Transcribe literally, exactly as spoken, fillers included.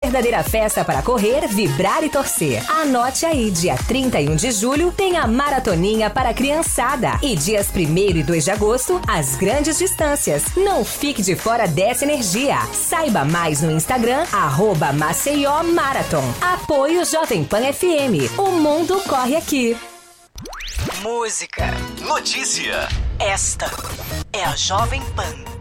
verdadeira festa para correr, vibrar e torcer. Anote aí, dia trinta e um de julho tem a maratoninha para a criançada. E dias primeiro e dois de agosto, as grandes distâncias. Não fique de fora dessa energia. Saiba mais no Instagram, arroba Maceió Marathon. Apoio Jovem Pan F M. O mundo corre aqui. Música. Notícia. Esta é a Jovem Pan.